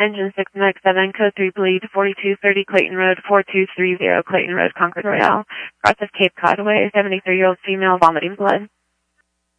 Engine 6 Mike 7, code 3 bleed, 4230 Clayton Road, 4230 Clayton Road, Concord Royale. Process Cape Cod Way, 73-year-old female vomiting blood.